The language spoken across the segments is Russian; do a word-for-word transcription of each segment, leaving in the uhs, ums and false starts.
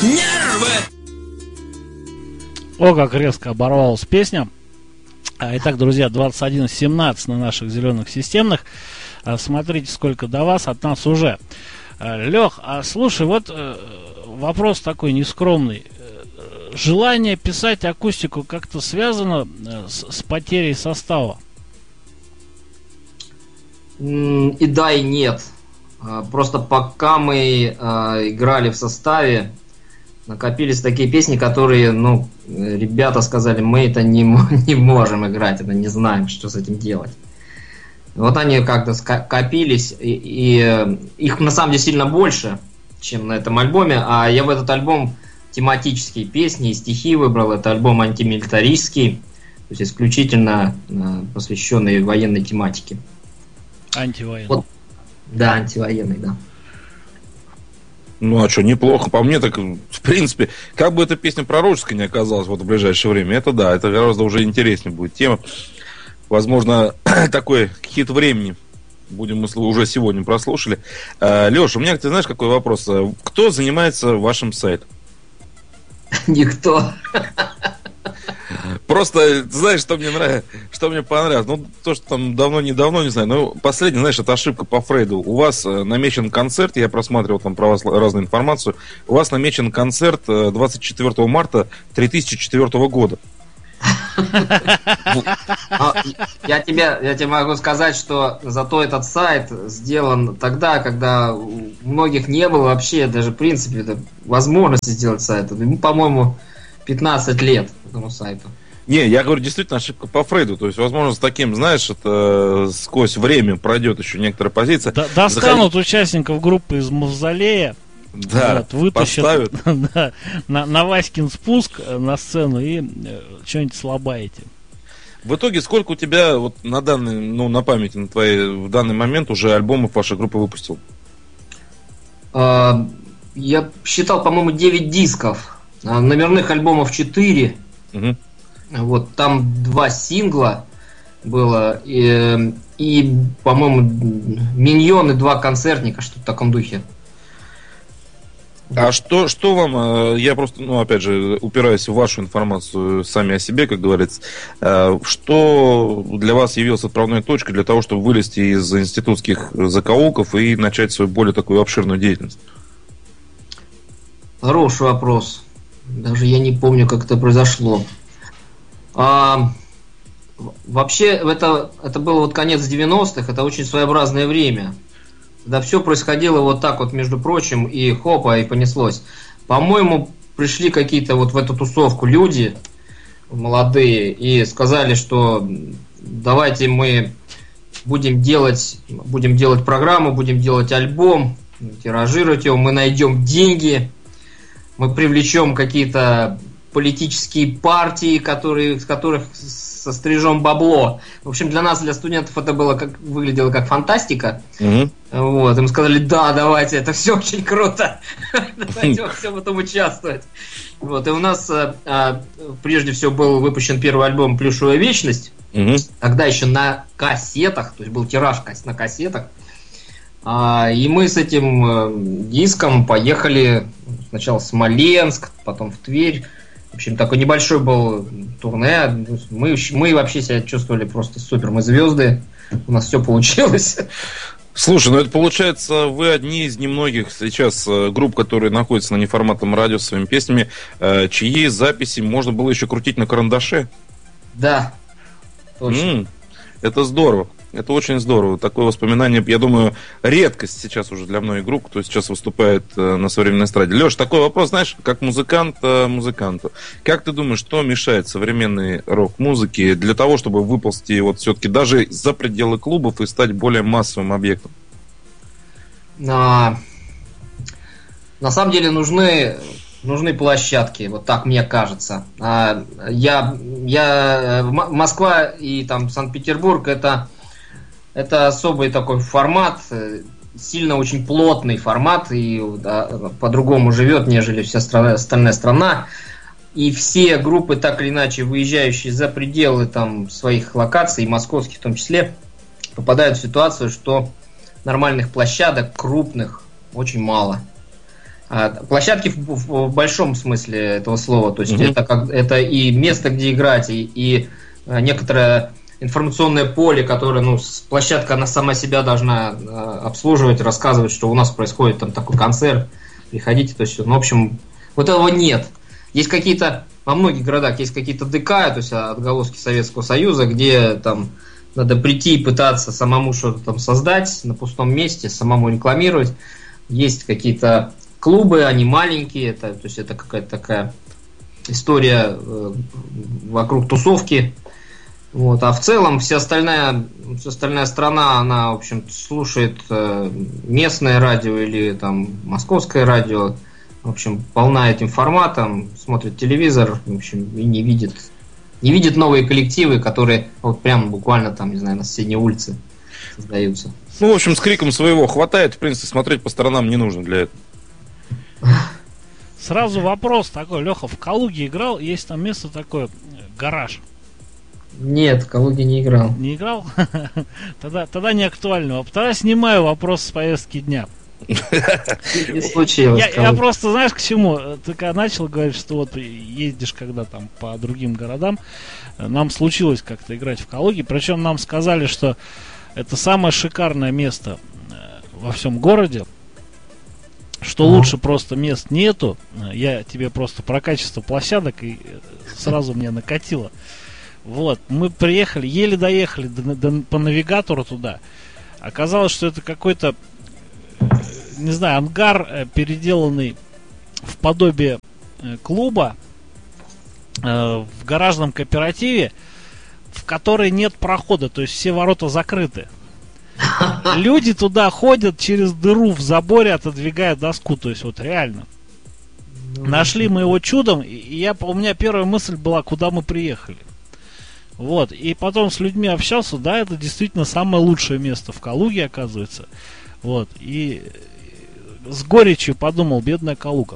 Нервы! О, как резко оборвалась песня. Итак, друзья, двадцать один семнадцать на наших зеленых системных. Смотрите, сколько до вас, от нас уже. Лех, а слушай, вот вопрос такой нескромный. Желание писать акустику как-то связано с, с потерей состава? И да, и нет. Просто пока мы играли в составе, накопились такие песни, которые, ну, ребята сказали, мы это не, не можем играть, это не знаем, что с этим делать. Вот они как-то скопились, и, и их на самом деле сильно больше, чем на этом альбоме, а я в этот альбом тематические песни и стихи выбрал. Это альбом антимилитаристский, то есть исключительно посвященный военной тематике. Антивоенный. Вот. Да, антивоенный, да. Ну а что, неплохо. По мне так, в принципе, как бы эта песня пророческая не оказалась вот в ближайшее время, это да, это гораздо уже интереснее будет тема. Возможно, такой хит времени будем мы уже сегодня прослушали. Леша, у меня, ты знаешь, какой вопрос? Кто занимается вашим сайтом? Никто. Просто, знаешь, что мне нравится, что мне понравилось? Ну, то, что там давно-недавно, не знаю, но последний, знаешь, это ошибка по Фрейду. У вас намечен концерт, я просматривал там про вас разную информацию, у вас намечен концерт двадцать четвёртого марта две тысячи четвёртого года. Я тебе, я тебе могу сказать, что зато этот сайт сделан тогда, когда у многих не было вообще даже в принципе возможности сделать сайт. Ему, по-моему, пятнадцать лет этому сайту. Не, я говорю, действительно ошибка по Фрейду. То есть, возможно, с таким, знаешь, это сквозь время пройдет еще некоторая позиция. Д- достанут Заходи... участников группы из Мавзолея. Да, вот, вытащат да, на, на Васькин спуск на сцену и э, что-нибудь слабаете. В итоге, сколько у тебя вот на данный, ну, на памяти на твоей, в данный момент уже альбомов ваша группа выпустила? А, я считал, по-моему, девять дисков. А, номерных альбомов четыре. Угу. Вот, там два сингла было. И, и по-моему, миньоны, два концертника, что-то в таком духе. А что, что вам, я просто, ну, опять же, упираюсь в вашу информацию сами о себе, как говорится, что для вас явилось отправной точкой для того, чтобы вылезти из институтских закоулков и начать свою более такую обширную деятельность? Хороший вопрос. Даже я не помню, как это произошло. А, вообще, это, это было вот конец девяностых, это очень своеобразное время. Да, все происходило вот так вот, между прочим, и хопа, и понеслось. По-моему, пришли какие-то вот в эту тусовку люди молодые и сказали, что давайте мы будем делать, будем делать программу, будем делать альбом, тиражировать его, мы найдем деньги, мы привлечем какие-то политические партии, которые, с которых сострижем бабло. В общем, для нас, для студентов, это было как, выглядело как фантастика. Mm-hmm. Вот, им сказали, да, давайте, это все очень круто. Давайте во всем этом участвовать. Вот, и у нас а, прежде всего был выпущен первый альбом «Плюшевая вечность». Mm-hmm. Тогда еще на кассетах, то есть был тираж на кассетах. А, и мы с этим диском поехали сначала в Смоленск, потом в Тверь. В общем, такой небольшой был турне. Мы, мы вообще себя чувствовали просто супер. Мы звезды. У нас все получилось. Слушай, ну это получается, вы одни из немногих сейчас групп, которые находятся на неформатном радио со своими песнями, чьи записи можно было еще крутить на карандаше. Да, точно. М-м, это здорово. Это очень здорово. Такое воспоминание, я думаю, редкость сейчас уже для многих групп, кто сейчас выступает э, на современной эстраде. Леш, такой вопрос, знаешь, как музыкант э, музыканту. Как ты думаешь, что мешает современной рок-музыке для того, чтобы выползти вот все-таки даже за пределы клубов и стать более массовым объектом? А, на самом деле нужны... Нужны площадки, вот так мне кажется. А, я, я, Москва и там Санкт-Петербург это, это особый такой формат, сильно очень плотный формат, и да, по-другому живет, нежели вся страна, остальная страна. И все группы, так или иначе, выезжающие за пределы там, своих локаций, московских в том числе, попадают в ситуацию, что нормальных площадок, крупных, очень мало. Площадки в, в, в большом смысле этого слова, то есть Mm-hmm. это, как, это и место, где играть, и, и некоторое информационное поле, которое, ну, площадка, она сама себя должна обслуживать, рассказывать, что у нас происходит там такой концерт, приходите, то есть, ну, в общем, вот этого нет. Есть какие-то, во многих городах есть какие-то ДК, то есть отголоски Советского Союза, где там надо прийти и пытаться самому что-то там создать на пустом месте, самому рекламировать. Есть какие-то клубы, они маленькие, это, то есть это какая-то такая история э, вокруг тусовки. Вот. А в целом вся остальная, вся остальная страна, она, в общем, слушает э, местное радио или там московское радио. В общем, полна этим форматом, смотрит телевизор, в общем, и не видит, не видит новые коллективы, которые вот прямо буквально там, не знаю, на соседней улице создаются. Ну, в общем, с криком своего хватает, в принципе, смотреть по сторонам не нужно для этого. Сразу вопрос такой, Леха, в Калуге играл, есть там место такое, гараж. Нет, в Калуге не играл. Не играл? Тогда, тогда не актуально. Тогда снимаю вопрос с повестки дня. Не случилось. Я, я просто, знаешь, к чему? Ты когда начал говорить, что вот ездишь когда там по другим городам, нам случилось как-то играть в Калуге, причем нам сказали, что это самое шикарное место во всем городе, что Ага. лучше просто мест нету. Я тебе просто про качество площадок и сразу мне накатило. Вот, мы приехали, еле доехали до, до, по навигатору туда. Оказалось, что это какой-то, не знаю, ангар, э, переделанный в подобие э, клуба э, в гаражном кооперативе, в который нет прохода, то есть все ворота закрыты. Люди туда ходят через дыру в заборе, отодвигая доску, то есть вот реально. Нашли мы его чудом, и я, у меня первая мысль была, куда мы приехали. Вот, и потом с людьми общался, да, это действительно самое лучшее место в Калуге, оказывается. Вот, и с горечью подумал, бедная Калуга.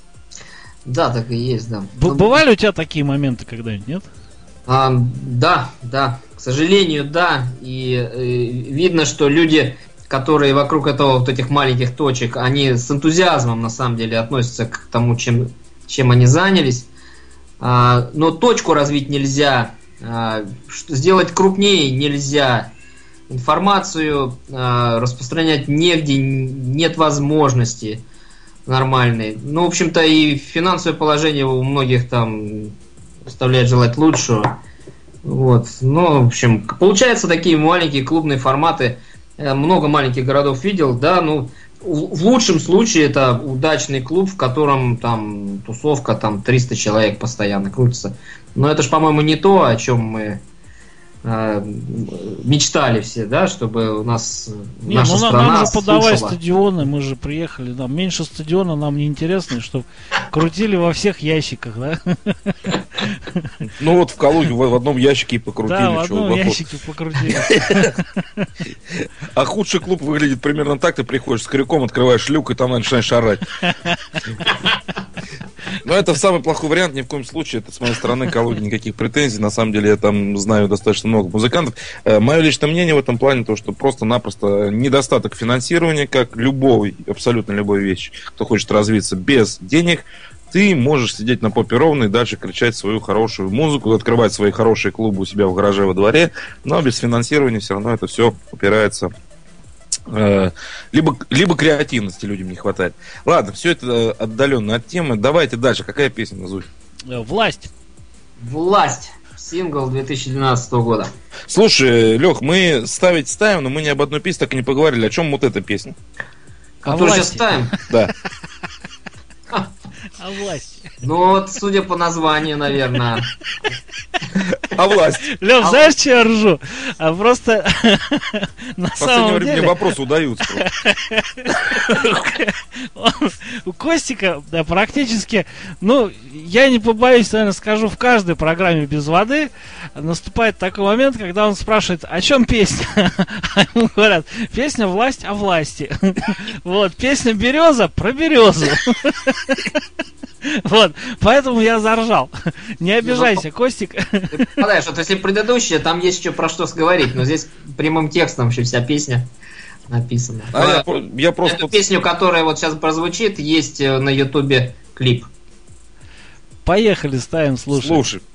Да, так и есть, да. Б- бывали у тебя такие моменты когда-нибудь, нет? А, да, да, к сожалению, да. И э, видно, что люди, которые вокруг этого вот этих маленьких точек, они с энтузиазмом на самом деле относятся к тому, чем, чем они занялись. А, но точку развить нельзя, а, сделать крупнее нельзя. Информацию а, распространять негде, нет возможности нормальной. Ну, в общем-то, и финансовое положение у многих там оставляет желать лучшего. Вот. Ну, в общем, получаются такие маленькие клубные форматы. Много маленьких городов видел, да, ну, в лучшем случае это удачный клуб, в котором там тусовка, там триста человек постоянно крутится. Но это же, по-моему, не то, о чем мы э, мечтали все, да, чтобы у нас Не, наша ну, страна нам же подавай слушала. стадионы, мы же приехали, нам меньше стадиона нам не интересно, чтобы крутили во всех ящиках, да? Ну вот в Калуге в, в одном ящике и покрутили. Да, в чё, одном глубоко. ящике покрутили. А худший клуб выглядит примерно так: ты приходишь с крюком, открываешь люк и там начинаешь орать. Но это самый плохой вариант, ни в коем случае. Это с моей стороны Калуги никаких претензий. На самом деле я там знаю достаточно много музыкантов. Мое личное мнение в этом плане то, что просто-напросто недостаток финансирования, как любой, абсолютно любой вещи. Кто хочет развиться без денег, ты можешь сидеть на попе ровно и дальше кричать свою хорошую музыку, открывать свои хорошие клубы у себя в гараже во дворе, но без финансирования все равно это все упирается. Э, либо, либо креативности людям не хватает. Ладно, все это отдаленно от темы. Давайте дальше. Какая песня, Назуй? Власть. Власть. Сингл две тысячи двенадцатого года. Слушай, Лех, мы ставить ставим, но мы ни об одной песне так и не поговорили. О чем вот эта песня? Которую сейчас ставим. Да. А власть. Ну вот, судя по названию, наверное. А власть? Лев, А знаешь, что я ржу? А просто на В последнее самом время мне деле вопросы удаются. он- у Костика да, практически, ну, я не побоюсь, наверное, скажу, в каждой программе без воды наступает такой момент, когда он спрашивает, о чем песня? А ему говорят, песня «Власть о власти». Вот, песня «Береза» про березу. Вот, поэтому я заржал. Не обижайся, Костик. Ты попадаешь, вот если предыдущая, там есть еще про что говорить, но здесь прямым текстом вообще вся песня. написано. А я, я просто... Эту песню, которая вот сейчас прозвучит, есть на ютубе клип. Поехали, ставим, слушаем. Слушай.